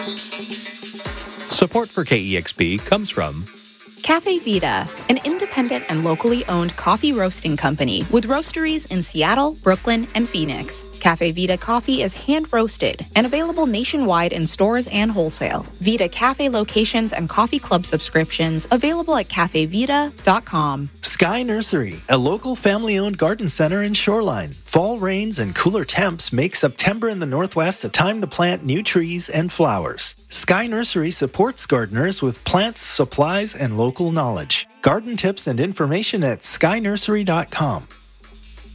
Support for KEXP comes from Cafe Vita, an independent and locally owned coffee roasting company with roasteries in Seattle, Brooklyn, and Phoenix. Cafe Vita coffee is hand-roasted and available nationwide in stores and wholesale. Vita Cafe locations and coffee club subscriptions available at cafevita.com. Sky Nursery, a local family-owned garden center in Shoreline. Fall rains and cooler temps make September in the Northwest a time to plant new trees and flowers. Sky Nursery supports gardeners with plants, supplies, and local knowledge. Garden tips and information at skynursery.com.